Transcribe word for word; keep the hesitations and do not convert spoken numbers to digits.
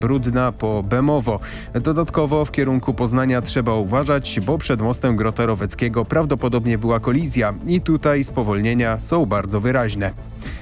Brudna po Bemowo. Dodatkowo w kierunku Poznania trzeba uważać, bo przed mostem Grota Roweckiego prawdopodobnie była kolizja i tutaj spowolnienia są bardzo wyraźne.